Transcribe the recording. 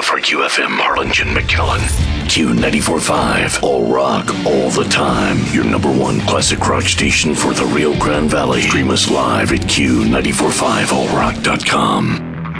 for QFM Harlingen McKellen. Q94.5, all rock, all the time. Your number one classic rock station for the Rio Grande Valley. Stream us live at Q945allrock.com.